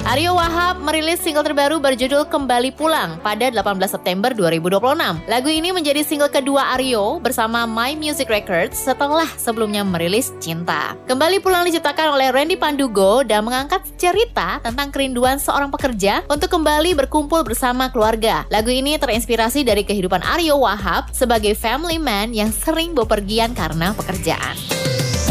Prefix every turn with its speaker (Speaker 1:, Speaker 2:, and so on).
Speaker 1: Aryo Wahab merilis single terbaru berjudul Kembali Pulang pada 18 September 2026. Lagu ini menjadi single kedua Aryo bersama My Music Records setelah sebelumnya merilis Cinta. Kembali Pulang diciptakan oleh Randy Pandugo dan mengangkat cerita tentang kerinduan seorang pekerja untuk kembali berkumpul bersama keluarga. Lagu ini terinspirasi dari kehidupan Aryo Wahab sebagai family man yang sering bepergian karena pekerjaan.